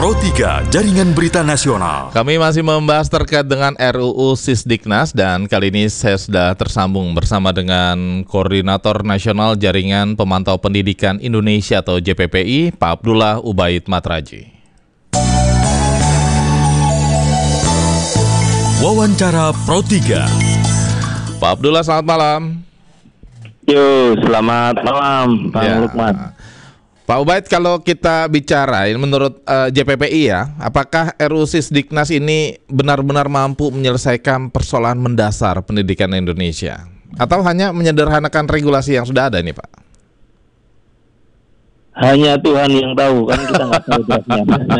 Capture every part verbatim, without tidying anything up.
Pro tiga, Jaringan Berita Nasional. Kami masih membahas terkait dengan R U U Sisdiknas dan kali ini saya sudah tersambung bersama dengan Koordinator Nasional Jaringan Pemantau Pendidikan Indonesia atau J P P I, Pak Abdullah Ubaid Matraji. Wawancara Pro tiga. Pak Abdullah, selamat malam. Yo, selamat malam, Pak Ya. Lukman. Pak Ubaid, kalau kita bicara menurut uh, J P P I ya, apakah R U U Sisdiknas ini benar-benar mampu menyelesaikan persoalan mendasar pendidikan Indonesia? Atau hanya menyederhanakan regulasi yang sudah ada ini, Pak? Hanya Tuhan yang tahu, kan kita nggak tahu draftnya.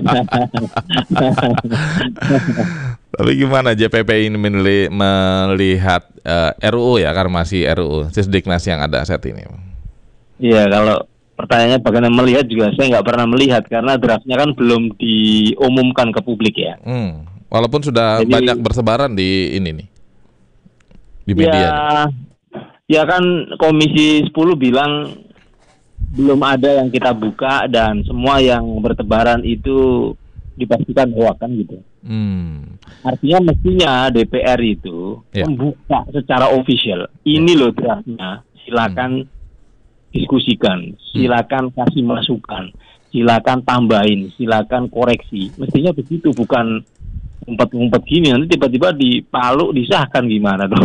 Tapi gimana J P P I ini menili- melihat uh, R U U ya, karena masih R U U Sisdiknas yang ada saat ini? Iya, kalau pertanyaannya bagaimana melihat juga saya nggak pernah melihat karena draftnya kan belum diumumkan ke publik ya. Hmm. Walaupun sudah Jadi- banyak bersebaran di ini nih, di media. Ya, ya kan Komisi sepuluh bilang belum ada yang kita buka dan semua yang bertebaran itu dipastikan hoax kan gitu. Hmm. Artinya mestinya D P R itu Ya. membuka secara official. Ini loh draftnya, silakan diskusikan, silakan kasih masukan, silakan tambahin, silakan koreksi. Mestinya begitu, bukan ngumpet-ngumpet gini nanti tiba-tiba dipaluk disahkan gimana dong.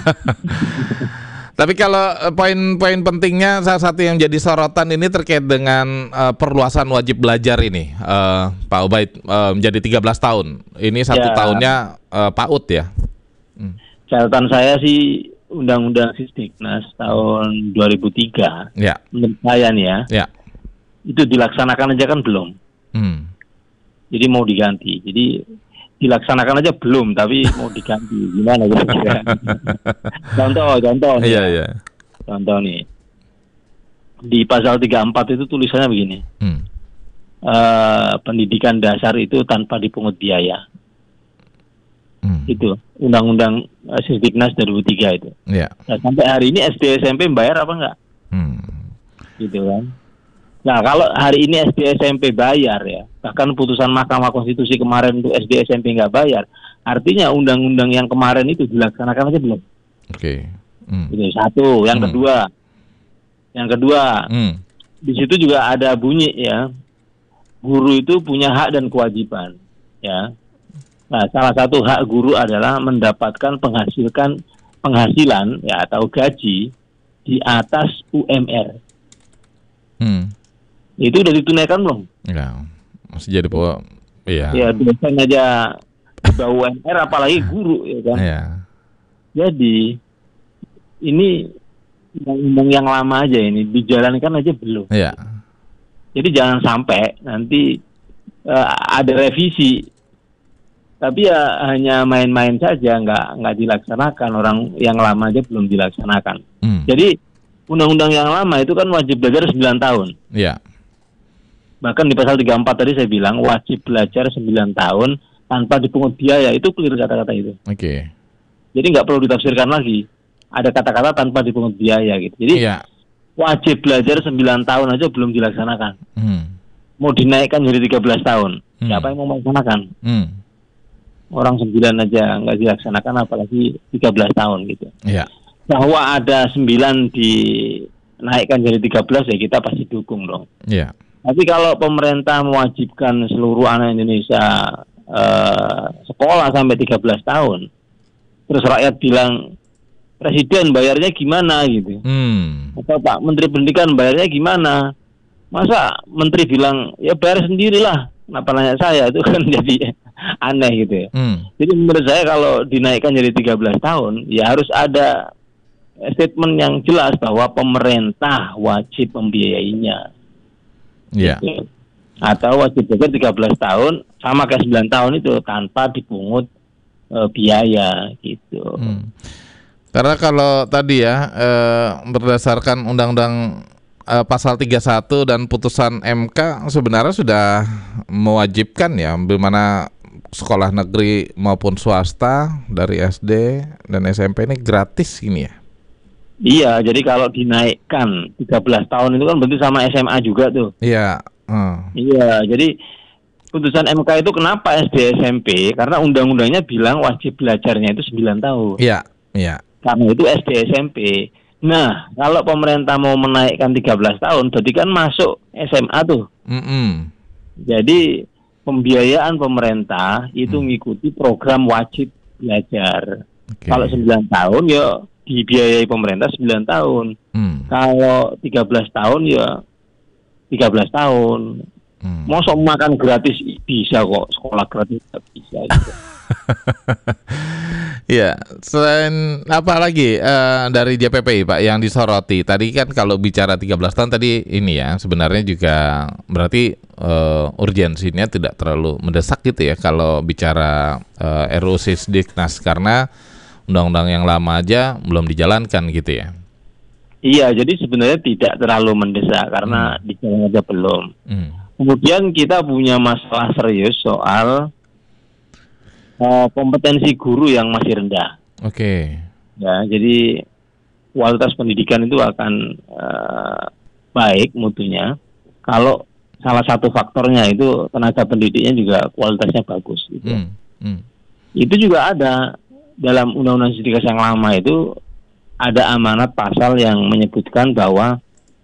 Tapi kalau eh, poin-poin pentingnya salah satu yang jadi sorotan ini terkait dengan eh, perluasan wajib belajar ini, eh, Pak Ubaid, eh, menjadi tiga belas tahun. Ini satu Ya. tahunnya eh, P A U D ya. Catatan saya sih Undang-Undang Sisdiknas tahun dua ribu tiga, Ya, menurut saya nih ya, ya. itu dilaksanakan aja kan belum. Hmm. Jadi mau diganti. Jadi dilaksanakan aja belum, tapi mau diganti. Gimana kira-kira? Contoh, contoh. nih Iya, ya. iya. Contoh nih. Di pasal tiga puluh empat itu tulisannya begini. Hmm. Eh, pendidikan dasar itu tanpa dipungut biaya. Hmm. Itu Undang-Undang eh, Sisdiknas dua ribu tiga itu. Ya. Nah, sampai hari ini S D S M P bayar apa enggak? Hmm. Gitu kan. Nah, kalau hari ini S D S M P bayar ya, bahkan putusan Mahkamah Konstitusi kemarin untuk S D S M P nggak bayar, artinya undang-undang yang kemarin itu dilaksanakan aja belum. Oke. Hmm. Itu satu. Yang Hmm. kedua, yang kedua, Hmm. di situ juga ada bunyi ya, guru itu punya hak dan kewajiban, ya. Nah, salah satu hak guru adalah mendapatkan penghasilkan penghasilan ya atau gaji di atas U M R. Hmm. Itu udah ditunaikan belum? Ya. Masih jadi po. Iya. Ya, dosen aja di bawah U M R, apalagi guru ya kan. Iya. Jadi ini undang-undang yang lama aja ini dijalankan aja belum. Iya. Jadi jangan sampai nanti uh, ada revisi, tapi ya hanya main-main saja, nggak nggak dilaksanakan. Orang yang lama aja belum dilaksanakan. Hmm. Jadi undang-undang yang lama itu kan wajib belajar sembilan tahun. Iya. Bahkan di pasal tiga puluh empat tadi saya bilang wajib belajar sembilan tahun tanpa dipungut biaya. Itu clear kata-kata itu. Oke. Jadi nggak perlu ditafsirkan lagi. Ada kata-kata tanpa dipungut biaya gitu. Jadi Iya. wajib belajar sembilan tahun aja belum dilaksanakan. Hmm. Mau dinaikkan jadi tiga belas tahun. Hmm. Siapa yang mau melaksanakan? Hmm. Orang sembilan aja nggak dilaksanakan, apalagi tiga belas tahun gitu. Iya. Bahwa ada sembilan dinaikkan jadi tiga belas ya kita pasti dukung dong. Iya. Tapi kalau pemerintah mewajibkan seluruh anak Indonesia eh, sekolah sampai tiga belas tahun, terus rakyat bilang, Presiden bayarnya gimana gitu. Hmm. Atau Pak Menteri Pendidikan bayarnya gimana? Masa Menteri bilang, ya bayar sendirilah. Kenapa nanya saya? Itu kan jadi aneh gitu ya. Hmm. Jadi menurut saya kalau dinaikkan jadi tiga belas tahun, ya harus ada statement yang jelas bahwa pemerintah wajib membiayainya. Iya. Gitu. Atau wajib belajar tiga belas tahun sama kayak sembilan tahun itu tanpa dipungut e, biaya gitu. Hmm. Karena kalau tadi ya eh, berdasarkan undang-undang eh, pasal tiga puluh satu dan putusan M K sebenarnya sudah mewajibkan ya, bagaimana sekolah negeri maupun swasta dari S D dan S M P ini gratis ini ya. Iya, jadi kalau dinaikkan tiga belas tahun itu kan berarti sama S M A juga tuh. Iya. Hmm. Iya, jadi putusan M K itu kenapa S D S M P? Karena undang-undangnya bilang wajib belajarnya itu sembilan tahun. Iya, iya. Karena itu S D S M P. Nah, kalau pemerintah mau menaikkan tiga belas tahun, berarti kan masuk S M A tuh. Mm-mm. Jadi pembiayaan pemerintah itu mengikuti program wajib belajar. Okay. Kalau sembilan tahun ya dibiayai pemerintah sembilan tahun. Mm. Kalau tiga belas tahun ya tiga belas tahun. Mm. Masa makan gratis bisa kok, sekolah gratis bisa gitu. Ya, selain apa lagi uh, dari J P P I Pak yang disoroti? Tadi kan kalau bicara tiga belas tahun tadi ini ya, sebenarnya juga berarti uh, urgensinya tidak terlalu mendesak gitu ya kalau bicara uh, R U Sisdiknas, karena undang-undang yang lama aja belum dijalankan gitu ya. Iya, jadi sebenarnya tidak terlalu mendesak karena Hmm. dijalan aja belum. Hmm. Kemudian kita punya masalah serius soal uh, kompetensi guru yang masih rendah. Oke. Okay. Ya, jadi kualitas pendidikan itu akan uh, baik mutunya kalau salah satu faktornya itu tenaga pendidiknya juga kualitasnya bagus. Gitu. Hmm. Hmm. Itu juga ada dalam Undang-Undang Sisdiknas yang lama itu ada amanat pasal yang menyebutkan bahwa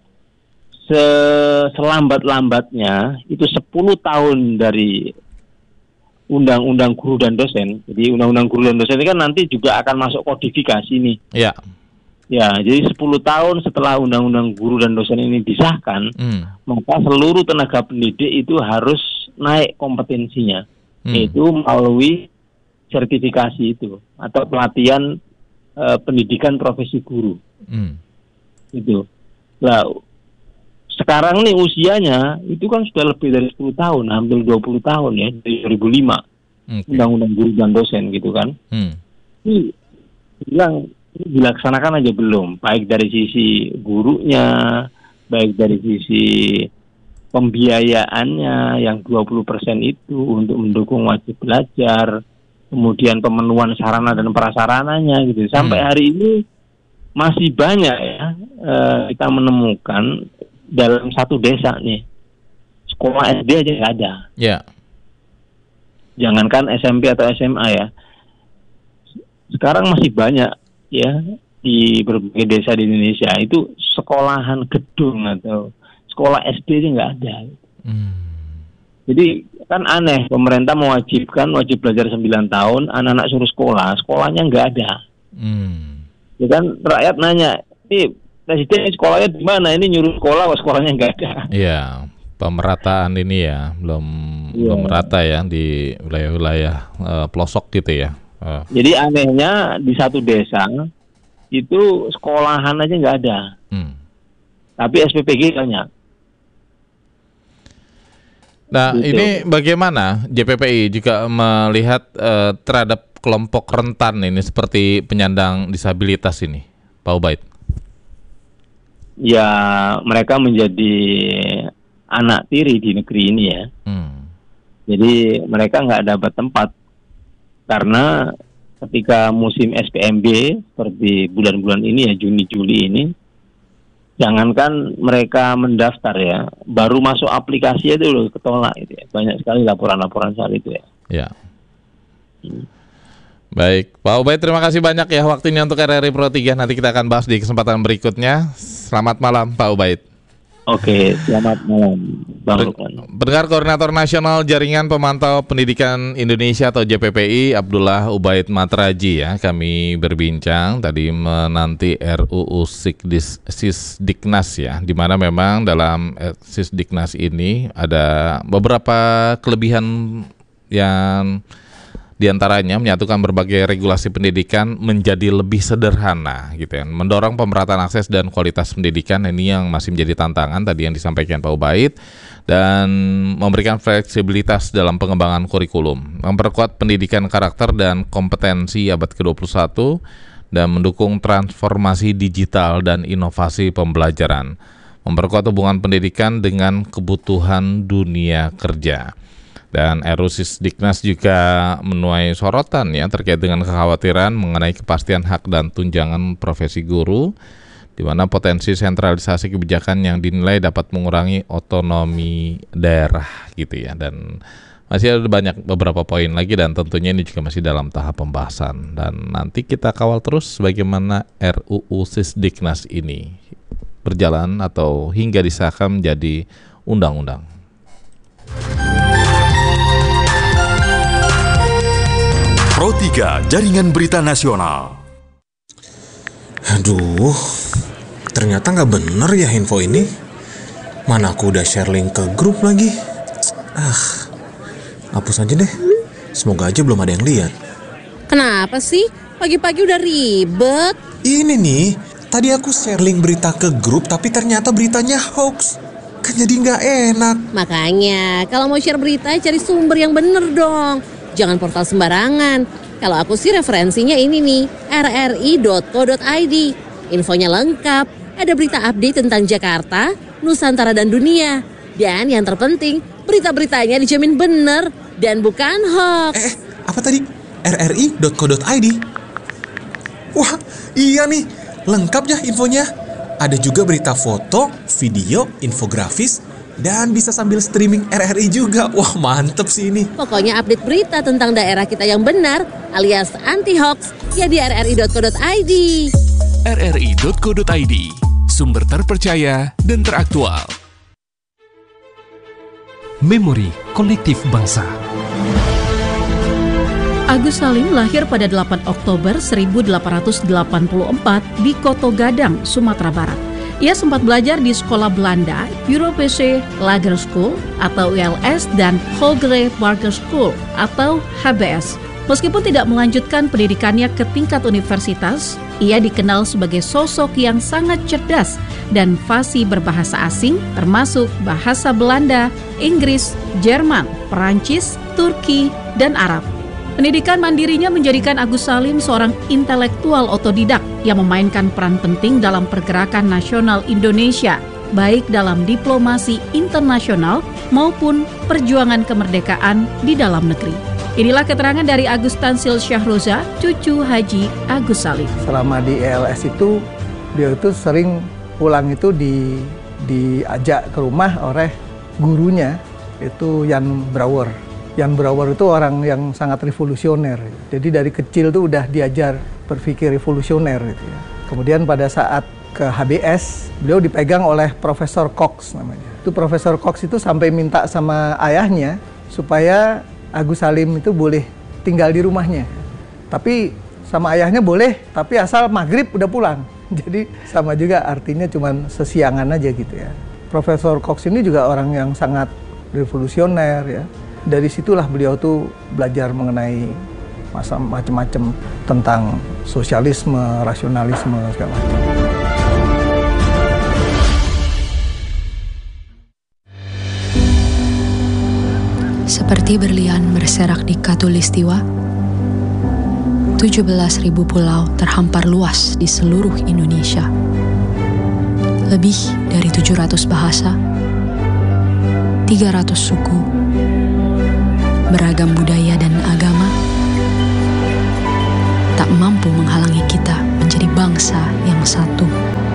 selambat-lambatnya itu sepuluh tahun dari Undang-Undang Guru dan Dosen. Jadi Undang-Undang Guru dan Dosen ini kan nanti juga akan masuk kodifikasi nih. Ya. Ya, jadi sepuluh tahun setelah Undang-Undang Guru dan Dosen ini disahkan, Hmm. maka seluruh tenaga pendidik itu harus naik kompetensinya, Hmm. yaitu melalui sertifikasi itu atau pelatihan eh, pendidikan profesi guru. Hmm. Itu. Nah, sekarang nih usianya itu kan sudah lebih dari sepuluh tahun, hampir dua puluh tahun ya, dari dua ribu lima. Okay. Undang-Undang Guru dan Dosen gitu kan. Hmm. Ini bilang ini dilaksanakan aja belum, baik dari sisi gurunya, baik dari sisi pembiayaannya yang dua puluh persen itu untuk mendukung wajib belajar, kemudian pemenuhan sarana dan prasarananya gitu. Sampai Hmm. hari ini masih banyak ya eh, kita menemukan dalam satu desa nih sekolah S D aja nggak ada. Ya. Jangankan S M P atau S M A ya. Sekarang masih banyak ya di berbagai desa di Indonesia itu sekolahan gedung atau sekolah S D aja nggak ada. Hmm. Jadi kan aneh, pemerintah mewajibkan wajib belajar sembilan tahun, anak-anak suruh sekolah, sekolahnya nggak ada. Hmm. Ya kan rakyat nanya, ini presiden sekolahnya di mana? Ini nyuruh sekolah, kok sekolahnya nggak ada. Iya, pemerataan ini ya belum Iya. belum merata ya di wilayah-wilayah eh, pelosok gitu ya. Eh, Jadi anehnya di satu desa itu sekolahan aja nggak ada, hmm. tapi S P P G banyak. Nah, Gitu. ini bagaimana J P P I juga melihat eh, terhadap kelompok rentan ini seperti penyandang disabilitas ini, Pak Ubaid? Ya mereka menjadi anak tiri di negeri ini ya. Hmm. Jadi mereka nggak dapat tempat karena ketika musim S P M B seperti bulan-bulan ini ya, Juni Juli ini, jangankan mereka mendaftar ya, baru masuk aplikasi itu udah ketolak gitu ya. Banyak sekali laporan-laporan soal itu ya. Ya. Baik, Pak Ubaid, terima kasih banyak ya waktunya untuk R R I Pro tiga. Nanti kita akan bahas di kesempatan berikutnya. Selamat malam, Pak Ubaid. Oke, selamat malam Bang Lukman. Pendengar, Koordinator Nasional Jaringan Pemantau Pendidikan Indonesia atau J P P I, Abdullah Ubaid Matraji ya. Kami berbincang tadi menanti R U U Sisdiknas ya, di mana memang dalam Sisdiknas ini ada beberapa kelebihan yang diantaranya menyatukan berbagai regulasi pendidikan menjadi lebih sederhana gitu ya, mendorong pemerataan akses dan kualitas pendidikan. Ini yang masih menjadi tantangan tadi yang disampaikan Pak Ubaid, dan memberikan fleksibilitas dalam pengembangan kurikulum, memperkuat pendidikan karakter dan kompetensi abad ke dua puluh satu, dan mendukung transformasi digital dan inovasi pembelajaran, memperkuat hubungan pendidikan dengan kebutuhan dunia kerja. Dan R U Sisdiknas juga menuai sorotan ya terkait dengan kekhawatiran mengenai kepastian hak dan tunjangan profesi guru, di mana potensi sentralisasi kebijakan yang dinilai dapat mengurangi otonomi daerah gitu ya. Dan Masih ada banyak beberapa poin lagi dan tentunya ini juga masih dalam tahap pembahasan. Dan nanti kita kawal terus bagaimana R U U Sisdiknas ini berjalan atau hingga disahkan menjadi undang-undang. Pro tiga Jaringan Berita Nasional. Aduh, ternyata nggak bener ya info ini. Mana aku udah share link ke grup lagi. Ah, hapus aja deh. Semoga aja belum ada yang lihat. Kenapa sih? Pagi-pagi udah ribet. Ini nih, tadi aku share link berita ke grup tapi ternyata beritanya hoax. Kan jadi nggak enak. Makanya, kalau mau share berita cari sumber yang bener dong. Jangan portal sembarangan. Kalau aku sih referensinya ini nih, r r i dot co dot i d. Infonya lengkap, ada berita update tentang Jakarta, Nusantara dan dunia. Dan yang terpenting, berita-beritanya dijamin bener dan bukan hoax. Eh, apa tadi? r r i dot co dot i d. Wah, iya nih, lengkap ya infonya. Ada juga berita foto, video, infografis, dan bisa sambil streaming R R I juga. Wah, mantep sih ini. Pokoknya update berita tentang daerah kita yang benar alias anti-hoax ya di r r i dot co dot i d. r r i dot co dot i d, sumber terpercaya dan teraktual. Memori Kolektif Bangsa. Agus Salim lahir pada delapan Oktober seribu delapan ratus delapan puluh empat di Koto Gadang, Sumatera Barat. Ia sempat belajar di sekolah Belanda, Europese Lager School atau U L S dan Hogere Barger School atau H B S. Meskipun tidak melanjutkan pendidikannya ke tingkat universitas, ia dikenal sebagai sosok yang sangat cerdas dan fasih berbahasa asing termasuk bahasa Belanda, Inggris, Jerman, Perancis, Turki, dan Arab. Pendidikan mandirinya menjadikan Agus Salim seorang intelektual otodidak yang memainkan peran penting dalam pergerakan nasional Indonesia, baik dalam diplomasi internasional maupun perjuangan kemerdekaan di dalam negeri. Inilah keterangan dari Agus Tansil Syahroza, cucu Haji Agus Salim. Selama di E L S itu, dia itu sering pulang itu di diajak ke rumah oleh gurunya, itu Jan Brouwer. Jan Brouwer itu orang yang sangat revolusioner. Jadi dari kecil tuh udah diajar berpikir revolusioner gitu ya. Kemudian pada saat ke H B S, beliau dipegang oleh Profesor Cox namanya. Itu Profesor Cox itu sampai minta sama ayahnya supaya Agus Salim itu boleh tinggal di rumahnya. Tapi sama ayahnya boleh, tapi asal maghrib udah pulang. Jadi sama juga artinya cuman sesiangan aja gitu ya. Profesor Cox ini juga orang yang sangat revolusioner ya. Dari situlah beliau tuh belajar mengenai masa macam-macam tentang sosialisme, rasionalisme segala macam. Seperti berlian berserak di Katulistiwa, tujuh belas ribu pulau terhampar luas di seluruh Indonesia. Lebih dari tujuh ratus bahasa, tiga ratus suku, beragam budaya dan agama, tak mampu menghalangi kita menjadi bangsa yang satu.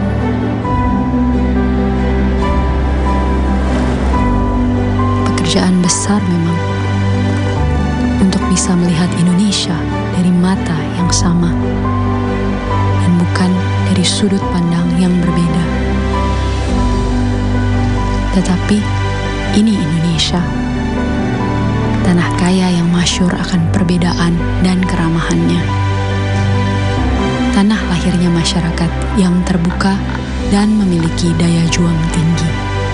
Pekerjaan besar memang untuk bisa melihat Indonesia dari mata yang sama dan bukan dari sudut pandang yang berbeda. Tetapi ini Indonesia, tanah kaya yang masyhur akan perbedaan dan keramahannya. Tanah lahirnya masyarakat yang terbuka dan memiliki daya juang tinggi.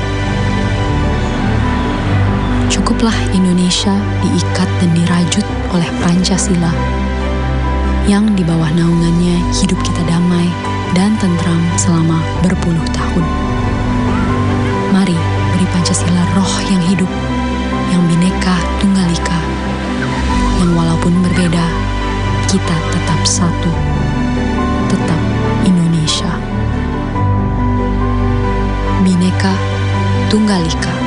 Cukuplah Indonesia diikat dan dirajut oleh Pancasila, yang di bawah naungannya hidup kita damai dan tentram selama berpuluh tahun. Mari beri Pancasila roh yang hidup, yang Bhinneka Tunggal Ika, yang walaupun berbeda, kita tetap satu, tetap Indonesia. Bhinneka Tunggal Ika.